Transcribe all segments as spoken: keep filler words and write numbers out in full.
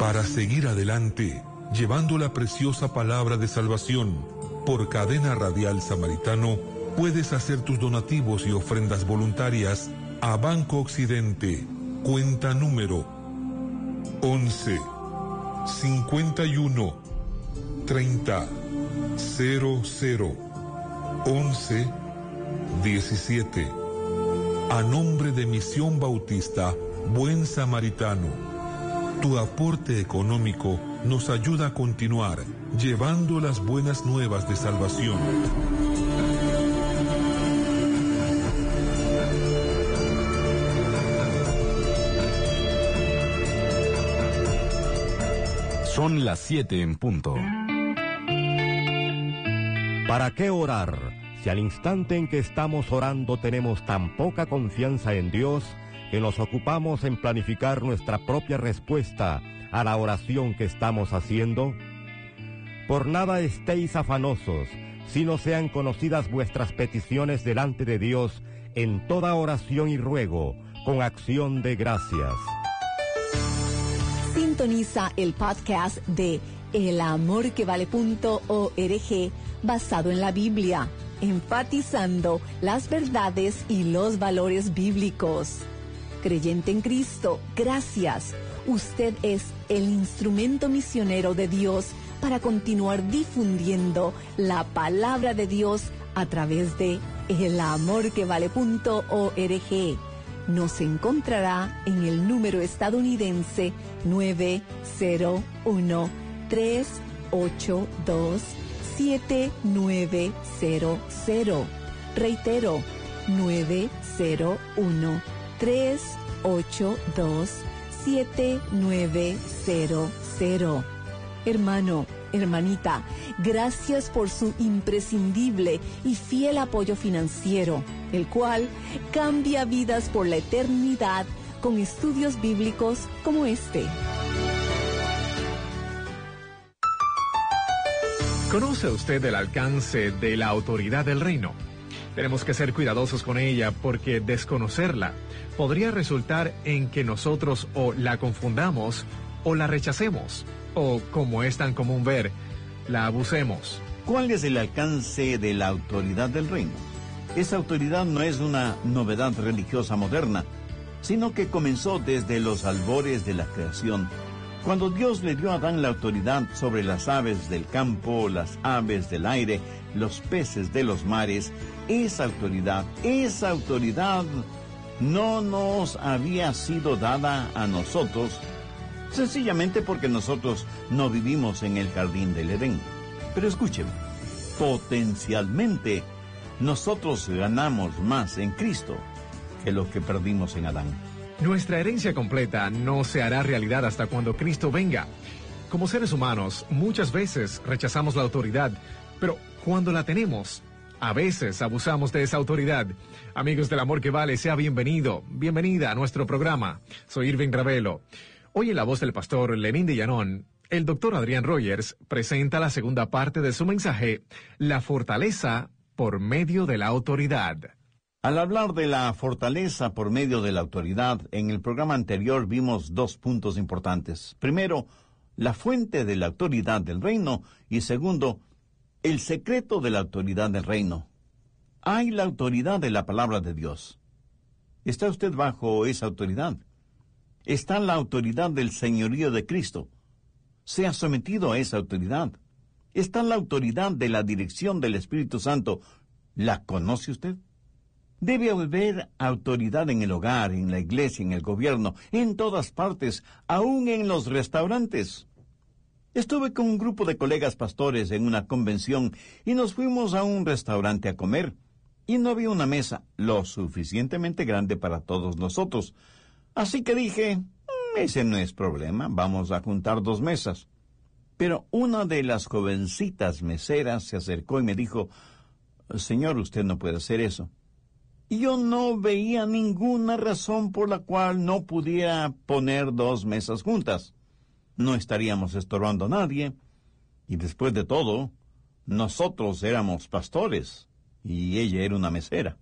Para seguir adelante, llevando la preciosa palabra de salvación, por Cadena Radial Samaritano, puedes hacer tus donativos y ofrendas voluntarias a Banco Occidente, cuenta número once, cincuenta y uno, treinta, cero cero, once, diecisiete. A nombre de Misión Bautista Buen Samaritano. Tu aporte económico nos ayuda a continuar llevando las buenas nuevas de salvación. Son las siete en punto. ¿Para qué orar si al instante en que estamos orando tenemos tan poca confianza en Dios que nos ocupamos en planificar nuestra propia respuesta a la oración que estamos haciendo? Por nada estéis afanosos, sino sean conocidas vuestras peticiones delante de Dios en toda oración y ruego, con acción de gracias. Sintoniza el podcast de el amor que vale punto org basado en la Biblia, enfatizando las verdades y los valores bíblicos. Creyente en Cristo, gracias. Usted es el instrumento misionero de Dios para continuar difundiendo la palabra de Dios a través de el amor que vale punto org. Nos encontrará en el número estadounidense nueve cero uno, tres ocho dos, siete nueve cero cero. Reitero, nueve cero uno, tres ocho dos, siete nueve cero cero. Hermano, hermanita, gracias por su imprescindible y fiel apoyo financiero, el cual cambia vidas por la eternidad con estudios bíblicos como este. ¿Conoce usted el alcance de la autoridad del reino? Tenemos que ser cuidadosos con ella porque desconocerla podría resultar en que nosotros o la confundamos o la rechacemos o, como es tan común ver, la abusemos. ¿Cuál es el alcance de la autoridad del reino? Esa autoridad no es una novedad religiosa moderna, sino que comenzó desde los albores de la creación, cuando Dios le dio a Adán la autoridad sobre las aves del campo, las aves del aire, los peces de los mares. Esa autoridad, esa autoridad no nos había sido dada a nosotros, sencillamente porque nosotros no vivimos en el jardín del Edén. Pero escúcheme, potencialmente nosotros ganamos más en Cristo que lo que perdimos en Adán. Nuestra herencia completa no se hará realidad hasta cuando Cristo venga. Como seres humanos, muchas veces rechazamos la autoridad, pero cuando la tenemos, a veces abusamos de esa autoridad. Amigos del Amor que Vale, sea bienvenido, bienvenida a nuestro programa. Soy Irving Ravelo. Hoy en la voz del pastor Lenín de Llanón, el doctor Adrián Rogers presenta la segunda parte de su mensaje, La fortaleza por medio de la autoridad. Al hablar de la fortaleza por medio de la autoridad, en el programa anterior vimos dos puntos importantes. Primero, la fuente de la autoridad del reino y segundo, el secreto de la autoridad del reino. Hay la autoridad de la palabra de Dios. ¿Está usted bajo esa autoridad? Está la autoridad del señorío de Cristo. ¿Se ha sometido a esa autoridad? Está la autoridad de la dirección del Espíritu Santo. ¿La conoce usted? Debe haber autoridad en el hogar, en la iglesia, en el gobierno, en todas partes, aún en los restaurantes. Estuve con un grupo de colegas pastores en una convención y nos fuimos a un restaurante a comer. Y no había una mesa lo suficientemente grande para todos nosotros. Así que dije, ese no es problema, vamos a juntar dos mesas. Pero una de las jovencitas meseras se acercó y me dijo, señor, usted no puede hacer eso. Y yo no veía ninguna razón por la cual no pudiera poner dos mesas juntas. No estaríamos estorbando a nadie. Y después de todo, nosotros éramos pastores y ella era una mesera.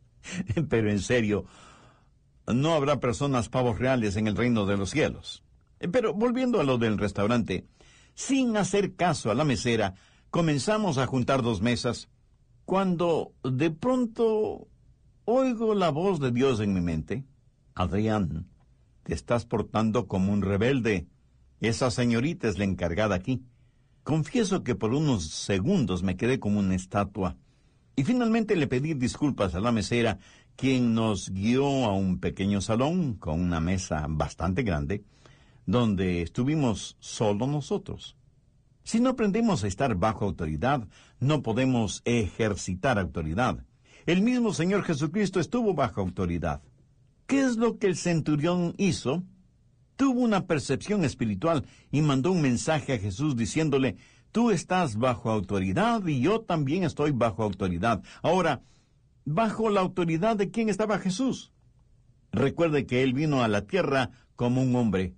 Pero en serio, no habrá personas pavos reales en el reino de los cielos. Pero volviendo a lo del restaurante, sin hacer caso a la mesera, comenzamos a juntar dos mesas, cuando de pronto oigo la voz de Dios en mi mente. Adrián, te estás portando como un rebelde. Esa señorita es la encargada aquí. Confieso que por unos segundos me quedé como una estatua. Y finalmente le pedí disculpas a la mesera, quien nos guió a un pequeño salón con una mesa bastante grande, donde estuvimos solo nosotros. Si no aprendemos a estar bajo autoridad, no podemos ejercitar autoridad. El mismo Señor Jesucristo estuvo bajo autoridad. ¿Qué es lo que el centurión hizo? Tuvo una percepción espiritual y mandó un mensaje a Jesús diciéndole: tú estás bajo autoridad y yo también estoy bajo autoridad. Ahora, ¿bajo la autoridad de quién estaba Jesús? Recuerde que Él vino a la tierra como un hombre.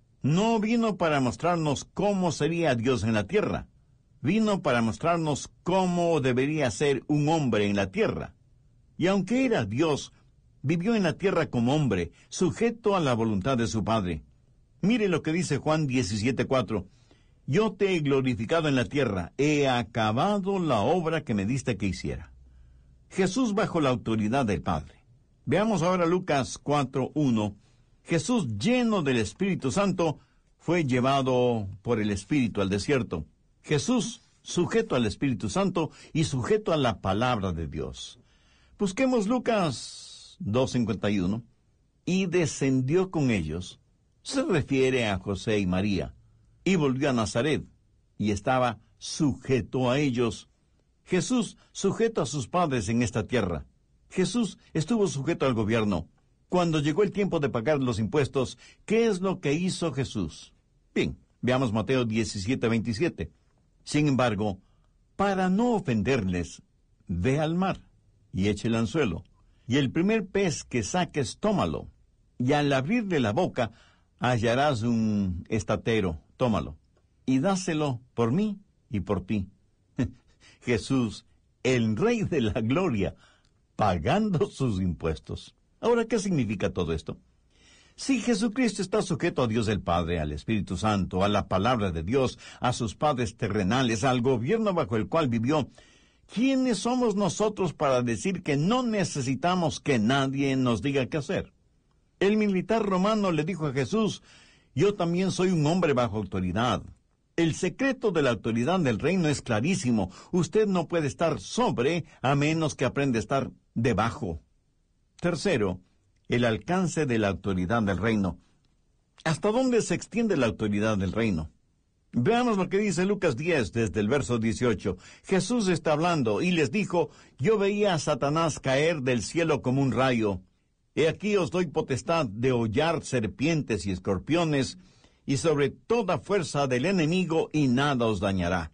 No vino para mostrarnos cómo sería Dios en la tierra. Vino para mostrarnos cómo debería ser un hombre en la tierra. Y aunque era Dios, vivió en la tierra como hombre, sujeto a la voluntad de su Padre. Mire lo que dice Juan diecisiete cuatro. Yo te he glorificado en la tierra, he acabado la obra que me diste que hiciera. Jesús bajo la autoridad del Padre. Veamos ahora Lucas cuatro uno. Jesús, lleno del Espíritu Santo, fue llevado por el Espíritu al desierto. Jesús, sujeto al Espíritu Santo y sujeto a la palabra de Dios. Busquemos Lucas dos cincuenta y uno. Y descendió con ellos. Se refiere a José y María. Y volvió a Nazaret, y estaba sujeto a ellos. Jesús, sujeto a sus padres en esta tierra. Jesús estuvo sujeto al gobierno. Cuando llegó el tiempo de pagar los impuestos, ¿qué es lo que hizo Jesús? Bien, veamos Mateo diecisiete veintisiete. Sin embargo, para no ofenderles, ve al mar y eche el anzuelo, y el primer pez que saques, tómalo, y al abrirle la boca, hallarás un estatero, tómalo, y dáselo por mí y por ti. Jesús, el Rey de la Gloria, pagando sus impuestos. Ahora, ¿qué significa todo esto? Si Jesucristo está sujeto a Dios el Padre, al Espíritu Santo, a la palabra de Dios, a sus padres terrenales, al gobierno bajo el cual vivió, ¿quiénes somos nosotros para decir que no necesitamos que nadie nos diga qué hacer? El militar romano le dijo a Jesús: yo también soy un hombre bajo autoridad. El secreto de la autoridad del reino es clarísimo. Usted no puede estar sobre a menos que aprenda a estar debajo. Tercero, el alcance de la autoridad del reino. ¿Hasta dónde se extiende la autoridad del reino? Veamos lo que dice Lucas diez, desde el verso dieciocho. Jesús está hablando y les dijo: yo veía a Satanás caer del cielo como un rayo. He aquí os doy potestad de hollar serpientes y escorpiones, y sobre toda fuerza del enemigo, y nada os dañará.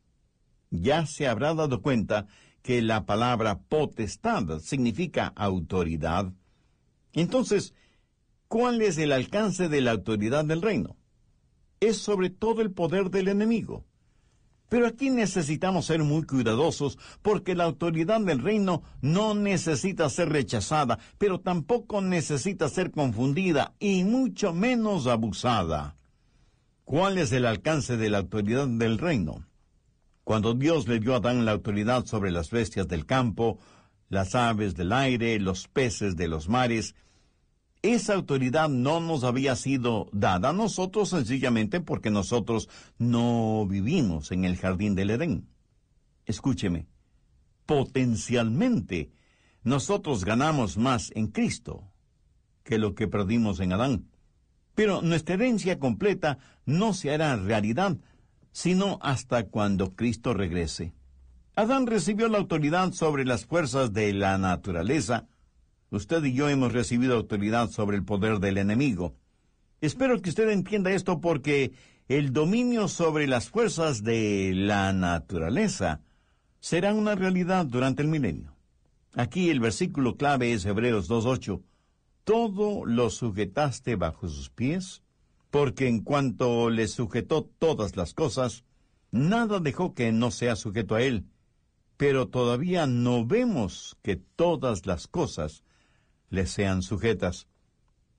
Ya se habrá dado cuenta que la palabra potestad significa autoridad. Entonces, ¿cuál es el alcance de la autoridad del reino? Es sobre todo el poder del enemigo. Pero aquí necesitamos ser muy cuidadosos, porque la autoridad del reino no necesita ser rechazada, pero tampoco necesita ser confundida, y mucho menos abusada. ¿Cuál es el alcance de la autoridad del reino? Cuando Dios le dio a Adán la autoridad sobre las bestias del campo, las aves del aire, los peces de los mares, esa autoridad no nos había sido dada a nosotros sencillamente porque nosotros no vivimos en el jardín del Edén. Escúcheme, potencialmente nosotros ganamos más en Cristo que lo que perdimos en Adán. Pero nuestra herencia completa no se hará realidad sino hasta cuando Cristo regrese. Adán recibió la autoridad sobre las fuerzas de la naturaleza. Usted y yo hemos recibido autoridad sobre el poder del enemigo. Espero que usted entienda esto, porque el dominio sobre las fuerzas de la naturaleza será una realidad durante el milenio. Aquí el versículo clave es Hebreos dos ocho. Todo lo sujetaste bajo sus pies, porque en cuanto le sujetó todas las cosas, nada dejó que no sea sujeto a él. Pero todavía no vemos que todas las cosas le sean sujetas.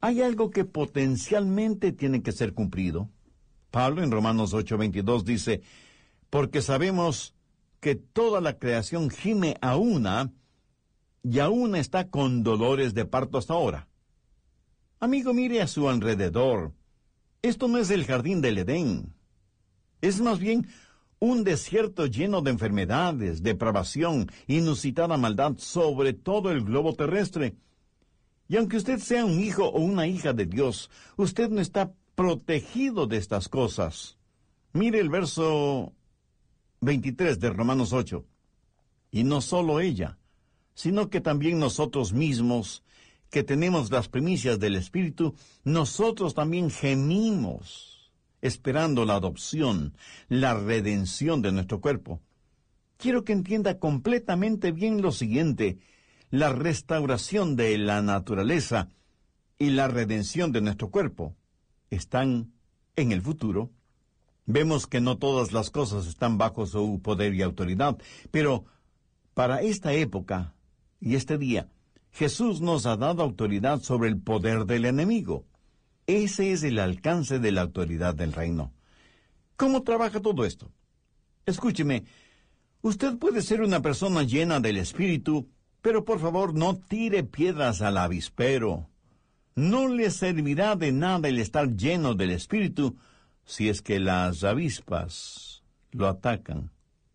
hay algo que potencialmente tiene que ser cumplido. Pablo en Romanos ocho veintidós dice, porque sabemos que toda la creación gime a una, y aún está con dolores de parto hasta ahora. Amigo, mire a su alrededor. Esto no es el jardín del Edén. Es más bien un desierto lleno de enfermedades, depravación, inusitada maldad sobre todo el globo terrestre. Y aunque usted sea un hijo o una hija de Dios, usted no está protegido de estas cosas. Mire el verso veintitrés de Romanos ocho. Y no solo ella, sino que también nosotros mismos, que tenemos las primicias del Espíritu, nosotros también gemimos, esperando la adopción, la redención de nuestro cuerpo. Quiero que entienda completamente bien lo siguiente: la restauración de la naturaleza y la redención de nuestro cuerpo están en el futuro. Vemos que no todas las cosas están bajo su poder y autoridad, pero para esta época y este día, Jesús nos ha dado autoridad sobre el poder del enemigo. Ese es el alcance de la autoridad del reino. ¿Cómo trabaja todo esto? Escúcheme, usted puede ser una persona llena del Espíritu, pero por favor no tire piedras al avispero. No le servirá de nada el estar lleno del Espíritu si es que las avispas lo atacan.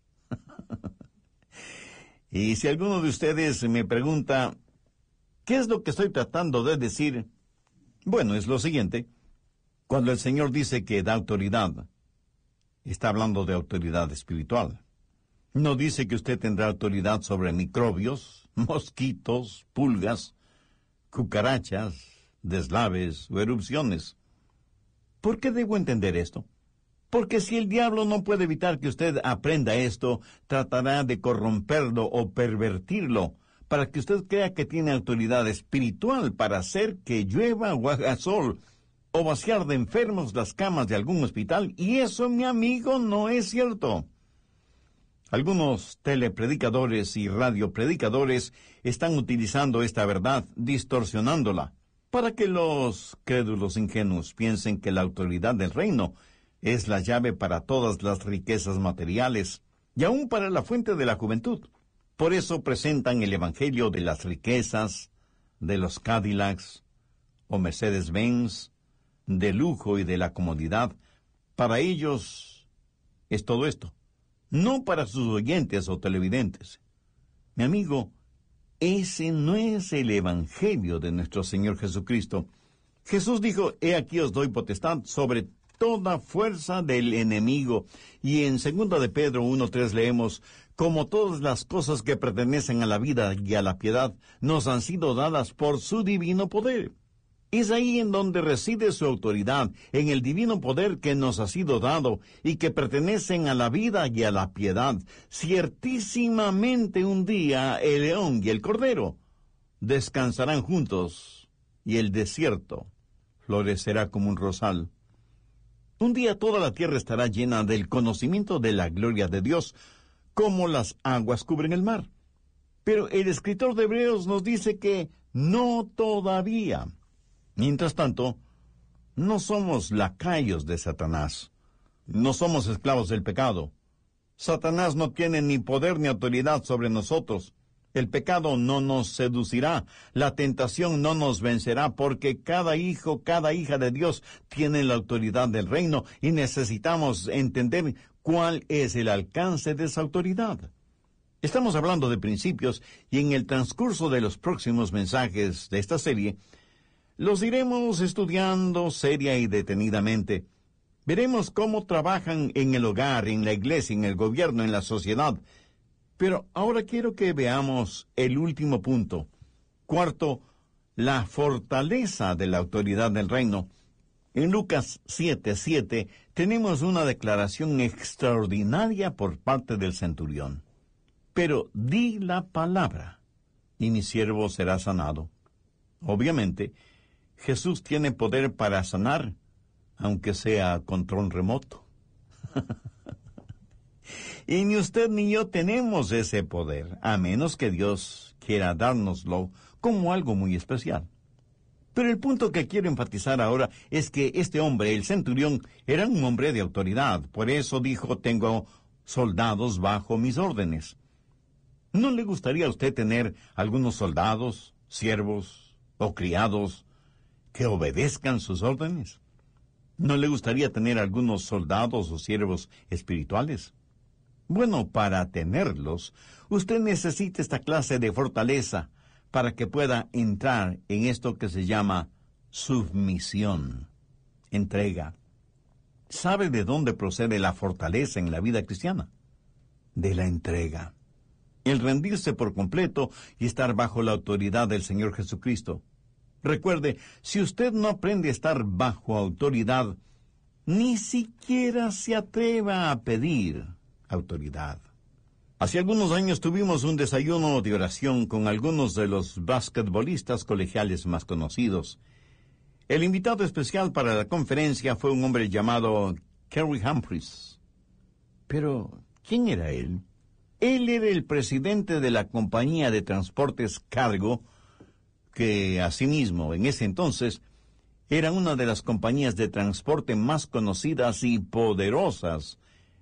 Y si alguno de ustedes me pregunta, ¿qué es lo que estoy tratando de decir? Bueno, es lo siguiente. Cuando el Señor dice que da autoridad, está hablando de autoridad espiritual. No dice que usted tendrá autoridad sobre microbios, mosquitos, pulgas, cucarachas, deslaves o erupciones. ¿Por qué debo entender esto? Porque si el diablo no puede evitar que usted aprenda esto, tratará de corromperlo o pervertirlo, para que usted crea que tiene autoridad espiritual para hacer que llueva o haga sol, o vaciar de enfermos las camas de algún hospital, y eso, mi amigo, no es cierto. Algunos telepredicadores y radiopredicadores están utilizando esta verdad, distorsionándola, para que los crédulos ingenuos piensen que la autoridad del reino es la llave para todas las riquezas materiales, y aún para la fuente de la juventud. Por eso presentan el evangelio de las riquezas, de los Cadillacs o Mercedes-Benz, de lujo y de la comodidad. Para ellos es todo esto, no para sus oyentes o televidentes. Mi amigo, ese no es el evangelio de nuestro Señor Jesucristo. Jesús dijo, he aquí os doy potestad sobre toda fuerza del enemigo. Y en segunda de Pedro uno tres leemos, como todas las cosas que pertenecen a la vida y a la piedad nos han sido dadas por su divino poder. Es ahí en donde reside su autoridad, en el divino poder que nos ha sido dado y que pertenecen a la vida y a la piedad. Ciertísimamente un día el león y el cordero descansarán juntos y el desierto florecerá como un rosal. Un día toda la tierra estará llena del conocimiento de la gloria de Dios, como las aguas cubren el mar. Pero el escritor de Hebreos nos dice que no todavía. Mientras tanto, no somos lacayos de Satanás. No somos esclavos del pecado. Satanás no tiene ni poder ni autoridad sobre nosotros. El pecado no nos seducirá, la tentación no nos vencerá, porque cada hijo, cada hija de Dios tiene la autoridad del reino y necesitamos entender cuál es el alcance de esa autoridad. Estamos hablando de principios y en el transcurso de los próximos mensajes de esta serie, los iremos estudiando seria y detenidamente. Veremos cómo trabajan en el hogar, en la iglesia, en el gobierno, en la sociedad. Pero ahora quiero que veamos el último punto. Cuarto, la fortaleza de la autoridad del reino. En Lucas siete siete tenemos una declaración extraordinaria por parte del centurión. Pero di la palabra, y mi siervo será sanado. Obviamente, Jesús tiene poder para sanar, aunque sea a control remoto. Y ni usted ni yo tenemos ese poder, a menos que Dios quiera dárnoslo como algo muy especial. Pero el punto que quiero enfatizar ahora es que este hombre, el centurión, era un hombre de autoridad. Por eso dijo, tengo soldados bajo mis órdenes. ¿No le gustaría a usted tener algunos soldados, siervos o criados que obedezcan sus órdenes? ¿No le gustaría tener algunos soldados o siervos espirituales? Bueno, para tenerlos, usted necesita esta clase de fortaleza para que pueda entrar en esto que se llama submisión, entrega. ¿Sabe de dónde procede la fortaleza en la vida cristiana? De la entrega. El rendirse por completo y estar bajo la autoridad del Señor Jesucristo. Recuerde, si usted no aprende a estar bajo autoridad, ni siquiera se atreva a pedir autoridad. Hace algunos años tuvimos un desayuno de oración con algunos de los basquetbolistas colegiales más conocidos. El invitado especial para la conferencia fue un hombre llamado Kerry Humphreys. Pero, ¿quién era él? Él era el presidente de la compañía de transportes Cargo, que asimismo, en ese entonces, era una de las compañías de transporte más conocidas y poderosas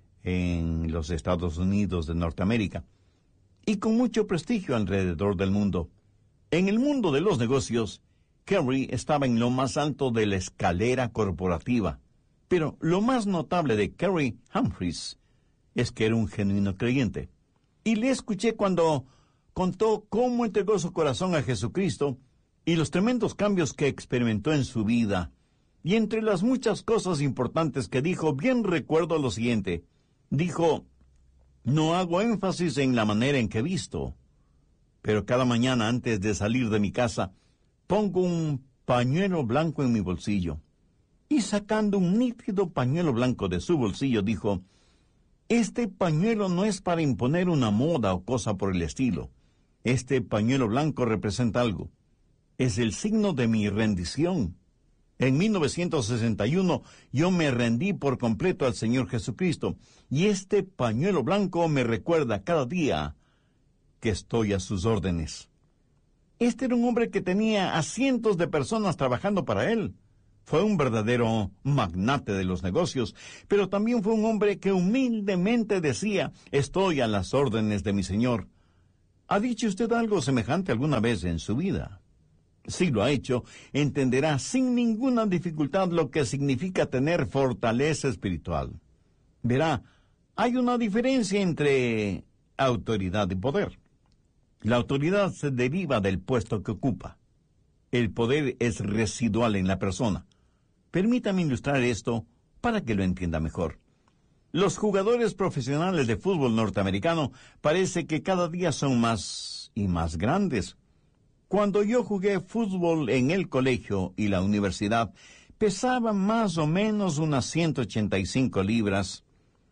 en los Estados Unidos de Norteamérica, y con mucho prestigio alrededor del mundo. En el mundo de los negocios, Kerry estaba en lo más alto de la escalera corporativa, pero lo más notable de Kerry Humphreys es que era un genuino creyente. Y le escuché cuando contó cómo entregó su corazón a Jesucristo y los tremendos cambios que experimentó en su vida. Y entre las muchas cosas importantes que dijo, bien recuerdo lo siguiente. Dijo, no hago énfasis en la manera en que he visto, pero cada mañana antes de salir de mi casa, pongo un pañuelo blanco en mi bolsillo. Y sacando un nítido pañuelo blanco de su bolsillo, dijo, este pañuelo no es para imponer una moda o cosa por el estilo. Este pañuelo blanco representa algo. Es el signo de mi rendición. En mil novecientos sesenta y uno yo me rendí por completo al Señor Jesucristo, y este pañuelo blanco me recuerda cada día que estoy a sus órdenes. Este era un hombre que tenía a cientos de personas trabajando para él. Fue un verdadero magnate de los negocios, pero también fue un hombre que humildemente decía, estoy a las órdenes de mi Señor. ¿Ha dicho usted algo semejante alguna vez en su vida? Si lo ha hecho, entenderá sin ninguna dificultad lo que significa tener fortaleza espiritual. Verá, hay una diferencia entre autoridad y poder. La autoridad se deriva del puesto que ocupa. El poder es residual en la persona. Permítame ilustrar esto para que lo entienda mejor. Los jugadores profesionales de fútbol norteamericano parece que cada día son más y más grandes. Cuando yo jugué fútbol en el colegio y la universidad, pesaba más o menos unas ciento ochenta y cinco libras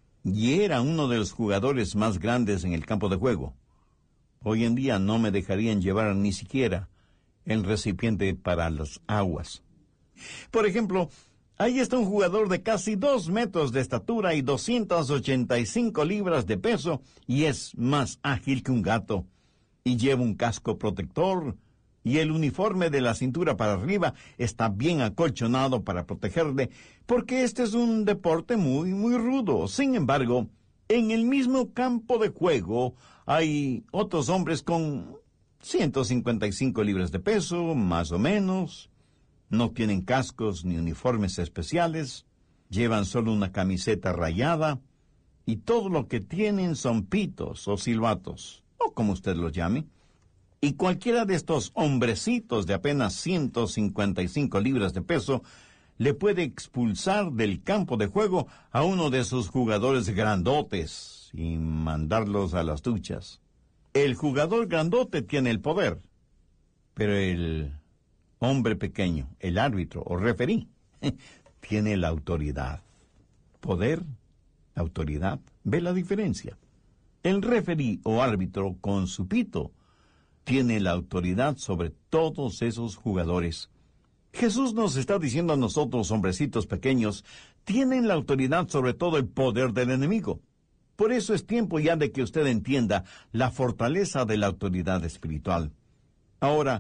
y era uno de los jugadores más grandes en el campo de juego. Hoy en día no me dejarían llevar ni siquiera el recipiente para las aguas. Por ejemplo, ahí está un jugador de casi dos metros de estatura y doscientas ochenta y cinco libras de peso y es más ágil que un gato y lleva un casco protector y el uniforme de la cintura para arriba está bien acolchonado para protegerle, porque este es un deporte muy, muy rudo. Sin embargo, en el mismo campo de juego hay otros hombres con ciento cincuenta y cinco libras de peso, más o menos. No tienen cascos ni uniformes especiales, llevan solo una camiseta rayada, y todo lo que tienen son pitos o silbatos, o como usted los llame. Y cualquiera de estos hombrecitos de apenas ciento cincuenta y cinco libras de peso le puede expulsar del campo de juego a uno de sus jugadores grandotes y mandarlos a las duchas. El jugador grandote tiene el poder, pero el hombre pequeño, el árbitro o referí, tiene la autoridad. Poder, autoridad, ¿ve la diferencia? El referí o árbitro con su pito tiene la autoridad sobre todos esos jugadores. Jesús nos está diciendo a nosotros, hombrecitos pequeños, tienen la autoridad sobre todo el poder del enemigo. Por eso es tiempo ya de que usted entienda la fortaleza de la autoridad espiritual. Ahora,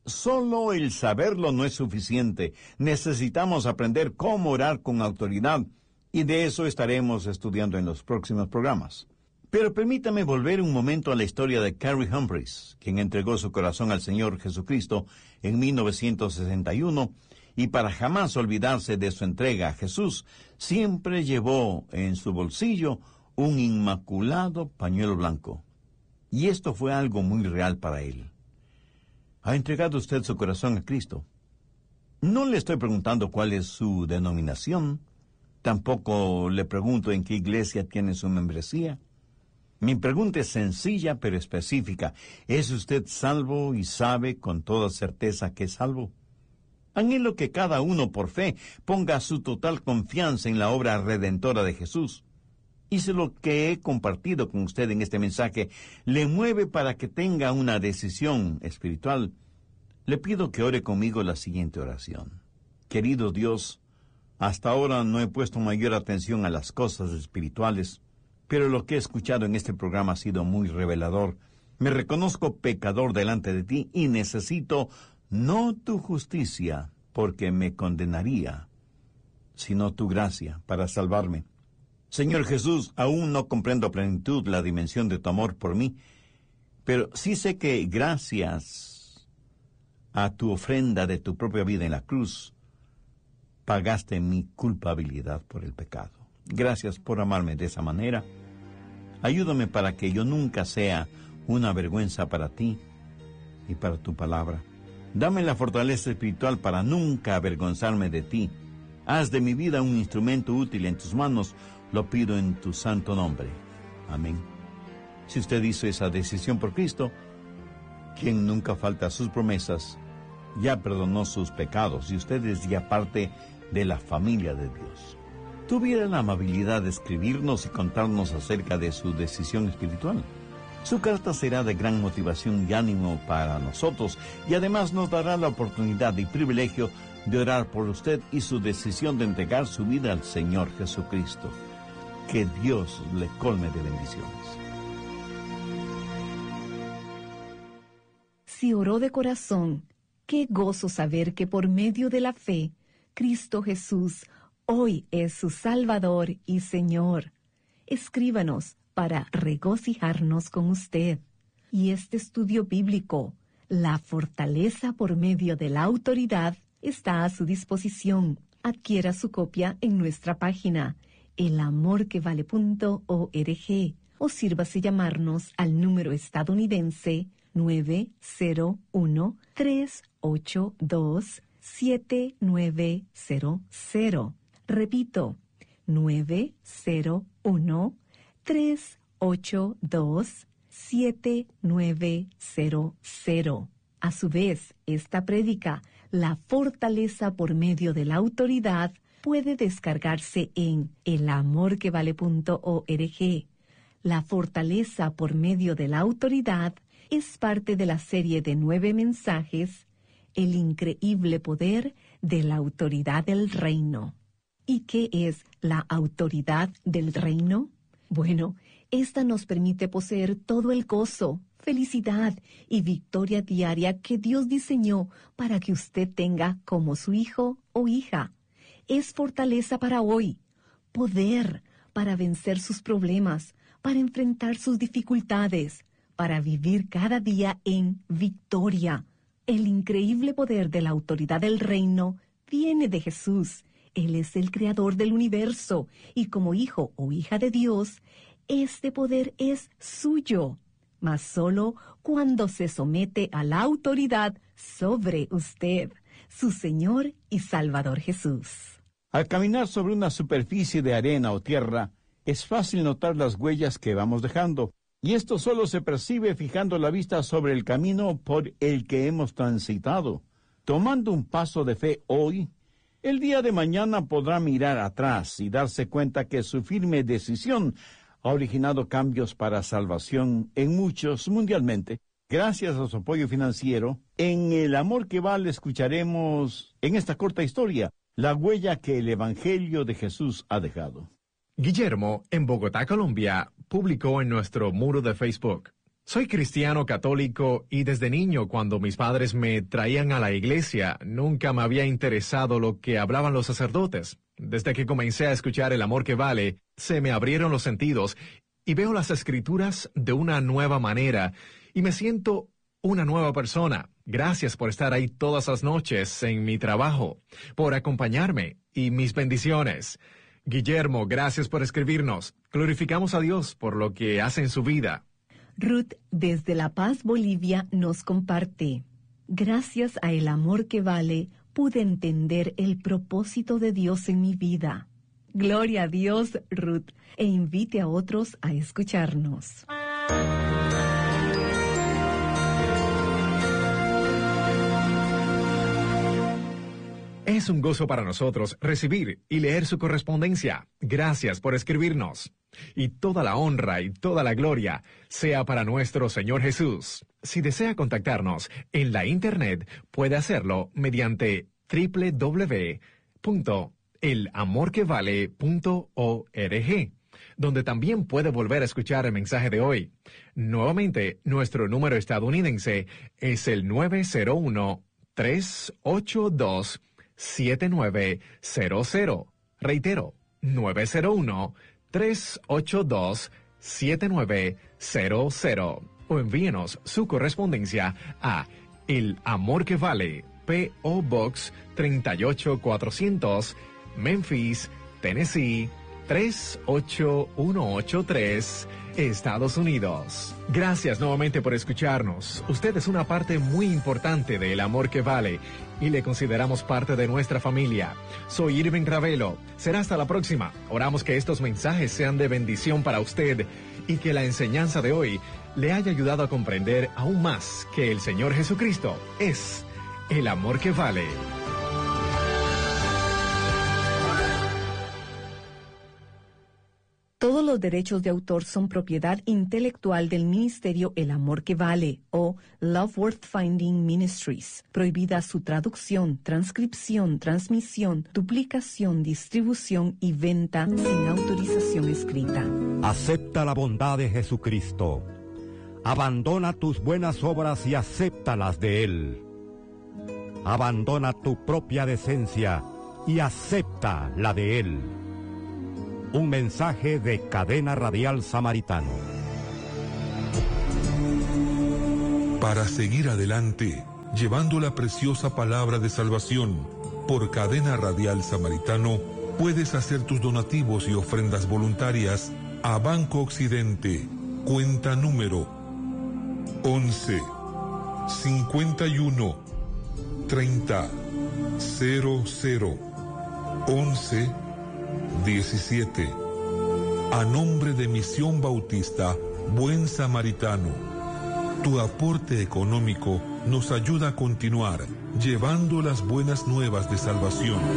solo el saberlo no es suficiente. Necesitamos aprender cómo orar con autoridad, y de eso estaremos estudiando en los próximos programas. Pero permítame volver un momento a la historia de Carrie Humphreys, quien entregó su corazón al Señor Jesucristo en mil novecientos sesenta y uno, y para jamás olvidarse de su entrega a Jesús, siempre llevó en su bolsillo un inmaculado pañuelo blanco. Y esto fue algo muy real para él. ¿Ha entregado usted su corazón a Cristo? No le estoy preguntando cuál es su denominación. Tampoco le pregunto en qué iglesia tiene su membresía. Mi pregunta es sencilla pero específica. ¿Es usted salvo y sabe con toda certeza que es salvo? Anhelo que cada uno por fe ponga su total confianza en la obra redentora de Jesús. Y si lo que he compartido con usted en este mensaje le mueve para que tenga una decisión espiritual, le pido que ore conmigo la siguiente oración. Querido Dios, hasta ahora no he puesto mayor atención a las cosas espirituales, pero lo que he escuchado en este programa ha sido muy revelador. Me reconozco pecador delante de ti y necesito no tu justicia, porque me condenaría, sino tu gracia para salvarme. Señor Jesús, aún no comprendo a plenitud la dimensión de tu amor por mí, pero sí sé que gracias a tu ofrenda de tu propia vida en la cruz, pagaste mi culpabilidad por el pecado. Gracias por amarme de esa manera. Ayúdame para que yo nunca sea una vergüenza para ti y para tu palabra. Dame la fortaleza espiritual para nunca avergonzarme de ti. Haz de mi vida un instrumento útil en tus manos. Lo pido en tu santo nombre. Amén. Si usted hizo esa decisión por Cristo, quien nunca falta a sus promesas, ya perdonó sus pecados y usted es ya parte de la familia de Dios. Tuviera la amabilidad de escribirnos y contarnos acerca de su decisión espiritual. Su carta será de gran motivación y ánimo para nosotros y además nos dará la oportunidad y privilegio de orar por usted y su decisión de entregar su vida al Señor Jesucristo. Que Dios le colme de bendiciones. Si oró de corazón, qué gozo saber que por medio de la fe, Cristo Jesús hoy es su Salvador y Señor. Escríbanos para regocijarnos con usted. Y este estudio bíblico, La fortaleza por medio de la autoridad, está a su disposición. Adquiera su copia en nuestra página el amor que vale punto org o sírvase llamarnos al número estadounidense nueve cero uno, tres ocho dos, siete nueve cero cero. Repito, nueve cero uno, tres ocho dos, siete nueve cero cero. A su vez, esta prédica, La fortaleza por medio de la autoridad, puede descargarse en el amor que vale punto org. La fortaleza por medio de la autoridad es parte de la serie de nueve mensajes, El increíble poder de la autoridad del reino. ¿Y qué es la autoridad del reino? Bueno, esta nos permite poseer todo el gozo, felicidad y victoria diaria que Dios diseñó para que usted tenga como su hijo o hija. Es fortaleza para hoy, poder para vencer sus problemas, para enfrentar sus dificultades, para vivir cada día en victoria. El increíble poder de la autoridad del reino viene de Jesús. Él es el creador del universo y como hijo o hija de Dios, este poder es suyo, mas solo cuando se somete a la autoridad sobre usted, su Señor y Salvador Jesús. Al caminar sobre una superficie de arena o tierra, es fácil notar las huellas que vamos dejando, y esto solo se percibe fijando la vista sobre el camino por el que hemos transitado. Tomando un paso de fe hoy, el día de mañana podrá mirar atrás y darse cuenta que su firme decisión ha originado cambios para salvación en muchos mundialmente. Gracias a su apoyo financiero, en El Amor que Vale escucharemos en esta corta historia la huella que el Evangelio de Jesús ha dejado. Guillermo, en Bogotá, Colombia, publicó en nuestro muro de Facebook: Soy cristiano católico y desde niño, cuando mis padres me traían a la iglesia, nunca me había interesado lo que hablaban los sacerdotes. Desde que comencé a escuchar El Amor que Vale, se me abrieron los sentidos y veo las Escrituras de una nueva manera y me siento una nueva persona. Gracias por estar ahí todas las noches en mi trabajo, por acompañarme y mis bendiciones. Guillermo, gracias por escribirnos. Glorificamos a Dios por lo que hace en su vida. Ruth, desde La Paz, Bolivia, nos comparte: gracias a El Amor que Vale, pude entender el propósito de Dios en mi vida. Gloria a Dios, Ruth, e invite a otros a escucharnos. Es un gozo para nosotros recibir y leer su correspondencia. Gracias por escribirnos. Y toda la honra y toda la gloria sea para nuestro Señor Jesús. Si desea contactarnos en la internet, puede hacerlo mediante doble u doble u doble u punto el amor que vale punto org, donde también puede volver a escuchar el mensaje de hoy. Nuevamente, nuestro número estadounidense es el nueve cero uno, tres ocho dos, siete nueve cero cero. Reitero, nueve cero uno, tres ocho dos, siete nueve cero cero. O envíenos su correspondencia a El Amor que Vale, P O Box treinta y ocho cuatrocientos, Memphis, Tennessee tres ocho uno ocho tres, Estados Unidos. Gracias nuevamente por escucharnos. Usted es una parte muy importante de El Amor que Vale y le consideramos parte de nuestra familia. Soy Irving Ravelo. Será hasta la próxima. Oramos que estos mensajes sean de bendición para usted y que la enseñanza de hoy le haya ayudado a comprender aún más que el Señor Jesucristo es el amor que vale. Todos los derechos de autor son propiedad intelectual del Ministerio El Amor que Vale o Love Worth Finding Ministries. Prohibida su traducción, transcripción, transmisión, duplicación, distribución y venta sin autorización escrita. Acepta la bondad de Jesucristo. Abandona tus buenas obras y acéptalas de Él. Abandona tu propia decencia y acepta la de Él. Un mensaje de Cadena Radial Samaritano. Para seguir adelante, llevando la preciosa palabra de salvación, por Cadena Radial Samaritano, puedes hacer tus donativos y ofrendas voluntarias a Banco Occidente, cuenta número once, cincuenta y uno, treinta, cero cero, once, diecisiete. A nombre de Misión Bautista Buen Samaritano, tu aporte económico nos ayuda a continuar llevando las buenas nuevas de salvación.